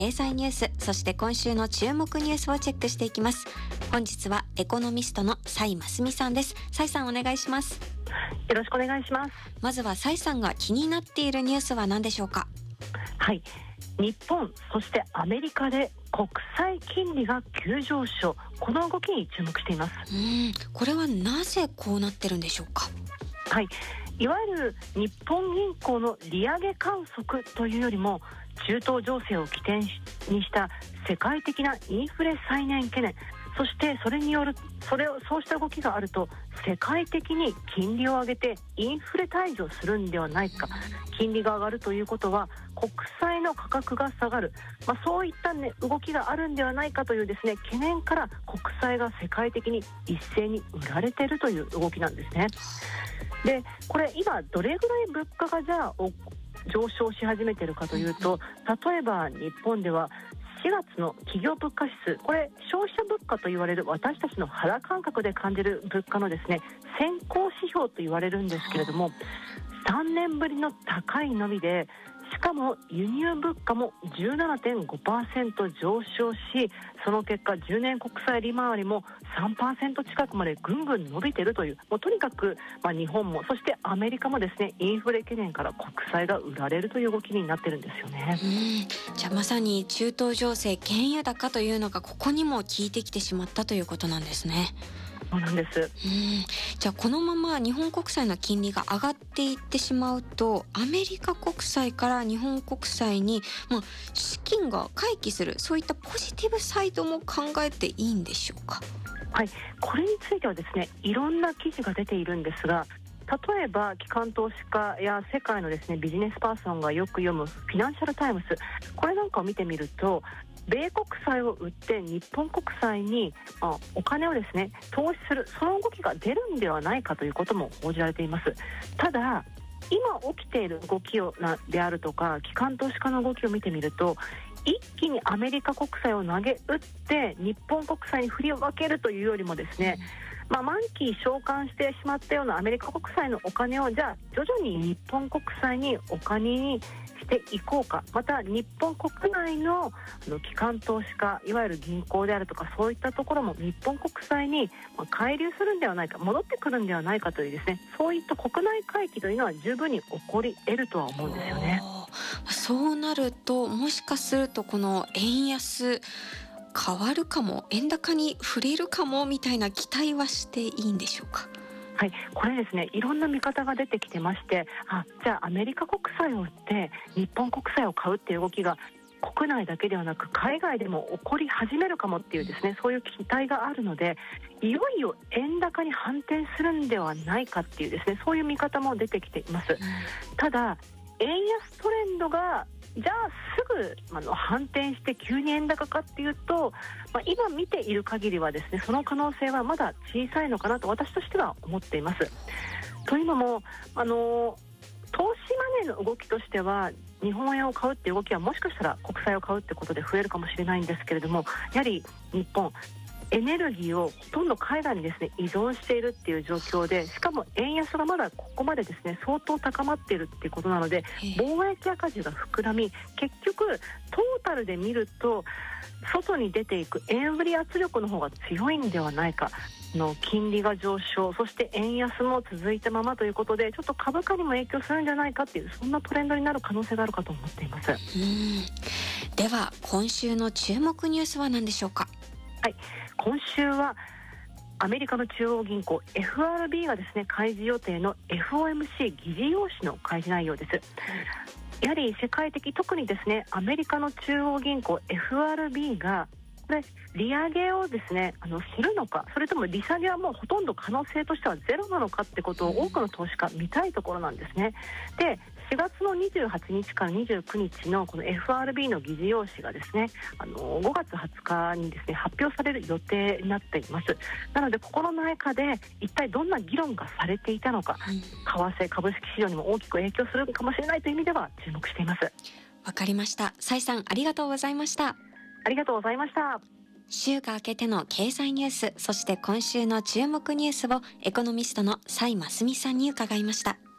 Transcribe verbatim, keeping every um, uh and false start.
経済ニュース、そして今週の注目ニュースをチェックしていきます。本日はエコノミストの蔡真澄さんです。蔡さん、お願いします。 よろしくお願いします。 まずは蔡さんが気になっているニュースは何でしょうか？ はい、日本そしてアメリカで国債金利が急上昇、この動きに注目しています。 うーん、これはなぜこうなってるんでしょうか？ はい、いわゆる日本銀行の利上げ観測というよりも、中東情勢を起点にした世界的なインフレ再燃懸念、そしてそれによるそれをそうした動きがあると、世界的に金利を上げてインフレ退治をするんではないか。金利が上がるということは国債の価格が下がる、まあ、そういった、ね、動きがあるんではないかというですね、懸念から国債が世界的に一斉に売られているという動きなんですね。で、これ今どれぐらい物価がじゃあ上昇し始めているかというと、例えば日本ではしがつの企業物価指数、これ消費者物価と言われる私たちの肌感覚で感じる物価のですね、先行指標と言われるんですけれども、さんねんぶりの高い伸びで、しかも輸入物価も じゅうななてんごパーセント 上昇し、その結果じゅうねん国債利回りも さんパーセント 近くまでぐんぐん伸びているという、もうとにかく、まあ、日本もそしてアメリカもですね、インフレ懸念から国債が売られるという動きになってるんですよね。 うん、じゃあまさに中東情勢、原油高というのがここにも効いてきてしまったということなんですね。 そうなんです。 うん、じゃあこのまま日本国債の金利が上がっていってしまうと、アメリカ国債から日本国債に、まあ、資金が回帰する、そういったポジティブサイドも考えていいんでしょうか？ はい、これについてはですね、いろんな記事が出ているんですが、例えば機関投資家や世界のですね、ビジネスパーソンがよく読むフィナンシャルタイムス、これなんかを見てみると、米国債を売って日本国債に、まあ、お金をですね投資する、その動きが出るんではないかということも報じられています。ただ今起きている動きをなであるとか、機関投資家の動きを見てみると、一気にアメリカ国債を投げ打って日本国債に振りを分けるというよりもですね、まあ、満期償還してしまったようなアメリカ国債のお金を、じゃあ徐々に日本国債にお金にしていこうか、また日本国内のあの機関投資家、いわゆる銀行であるとか、そういったところも日本国債に回流するんではないか、戻ってくるんではないかというですね、そういった国内回帰というのは十分に起こり得るとは思うんですよね。 そうなると、もしかするとこの円安変わるかも、円高に触れるかもみたいな期待はしていいんでしょうか？ はい、これですね、いろんな見方が出てきてまして、あ、じゃあアメリカ国債を売って日本国債を買うっていう動きが国内だけではなく海外でも起こり始めるかもっていうですね、そういう期待があるので、いよいよ円高に反転するんではないかっていうですね、そういう見方も出てきています。ただ円安トレンドがじゃあすぐあの反転して急に円高かっていうと、まあ、今見ている限りはですね、その可能性はまだ小さいのかなと私としては思っています。というのも、あの投資マネーの動きとしては日本円を買うっていう動きはもしかしたら国債を買うってことで増えるかもしれないんですけれども、やはり日本エネルギーをほとんど海外にですね依存しているっていう状況で、しかも円安がまだここまでですね相当高まっているっていうことなので、貿易赤字が膨らみ、結局トータルで見ると外に出ていく円売り圧力の方が強いんではないか、の金利が上昇、そして円安も続いたままということで、ちょっと株価にも影響するんじゃないかっていう、そんなトレンドになる可能性があるかと思っています。 うん、では今週の注目ニュースは何でしょうか？ はい、今週はアメリカの中央銀行 エフアールビー がですね開示予定の エフオーエムシー 議事要旨の開示内容です。やはり世界的、特にですねアメリカの中央銀行 エフアールビー がこれ利上げをですねあのするのか、それとも利下げはもうほとんど可能性としてはゼロなのかってことを多くの投資家見たいところなんですね。でしがつのにじゅうはちにちからにじゅうくにちのこの エフアールビー の議事要旨がですねあのごがつはつかにですね発表される予定になっています。なのでここの中で一体どんな議論がされていたのか、為替株式市場にも大きく影響するかもしれないという意味では注目しています。 わかりました。蔡さん、ありがとうございました。 ありがとうございました。 週が明けての経済ニュース、そして今週の注目ニュースをエコノミストの蔡真澄さんに伺いました。